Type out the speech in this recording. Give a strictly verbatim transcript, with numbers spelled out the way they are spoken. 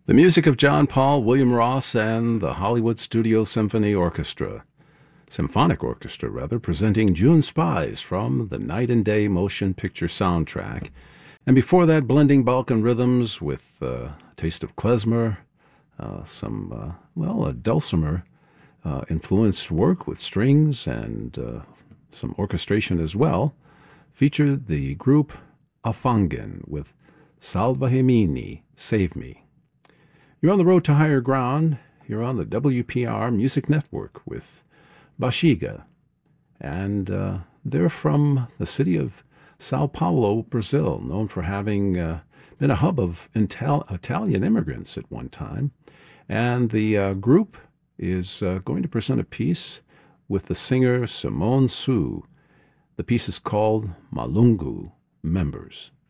The music of John Paul, William Ross, and the Hollywood Studio Symphony Orchestra, Symphonic Orchestra, rather, presenting June Spies from the Night and Day motion picture soundtrack. And before that, blending Balkan rhythms with uh, a taste of klezmer, uh, some, uh, well, a dulcimer uh, influenced work with strings and uh, some orchestration as well, featured the group Afangen with Salva Hemini, Save Me. You're on the road to higher ground. You're on the W P R Music Network with Bashiga. And uh, they're from the city of Sao Paulo, Brazil, known for having uh, been a hub of Ital- Italian immigrants at one time. And the uh, group is uh, going to present a piece with the singer Simone Su. The piece is called Malungu Members.